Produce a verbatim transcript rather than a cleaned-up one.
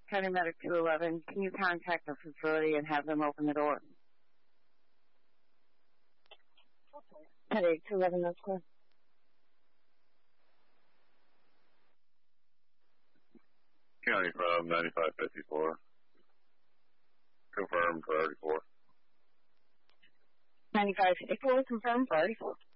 County Medic two eleven, can you contact the facility and have them open the door? Okay. Medic two eleven, that's clear. County from ninety-five fifty-four. Confirmed priority four. ninety-five fifty-four, confirmed, priority four.